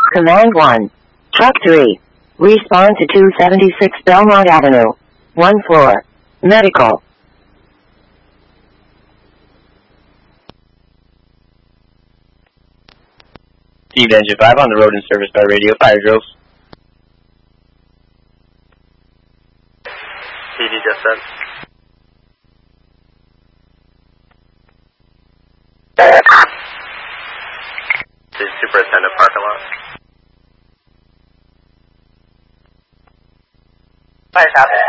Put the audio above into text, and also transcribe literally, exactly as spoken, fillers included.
Command one. Truck three. Respond to two seventy-six Belmont Avenue. One floor. Medical. Steve Engine five on the road in service by radio. Fire drills. P D just sent. The superintendent parking lot. Fire copy.